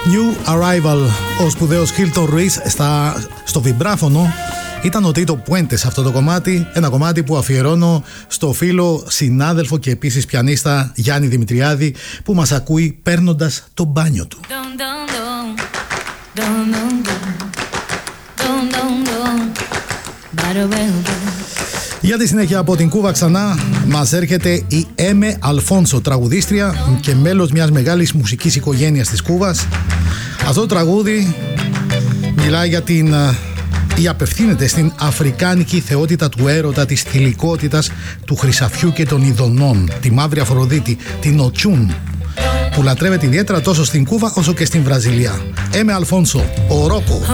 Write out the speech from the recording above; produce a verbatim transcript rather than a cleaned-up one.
New Arrival. Ο σπουδαίος Hilton Ruiz στα, στο βιμπράφωνο ήταν ο Τίτο Πουέντε σε αυτό το κομμάτι. Ένα κομμάτι που αφιερώνω στο φίλο, συνάδελφο και επίσης πιανίστα Γιάννη Δημητριάδη, που μας ακούει παίρνοντας το μπάνιο του. Για τη συνέχεια από την Κούβα ξανά μας έρχεται η Έμε Αλφόνσο, τραγουδίστρια και μέλος μιας μεγάλης μουσικής οικογένειας της Κούβας. Αυτό το τραγούδι μιλάει για την... ή απευθύνεται στην αφρικάνικη θεότητα του έρωτα, της θηλυκότητας, του χρυσαφιού και των ειδονών, τη μαύρη Αφροδίτη, την Οτσούν, που λατρεύεται ιδιαίτερα τόσο στην Κούβα όσο και στην Βραζιλία. Έμε Αλφόνσο, ο Ρόκο.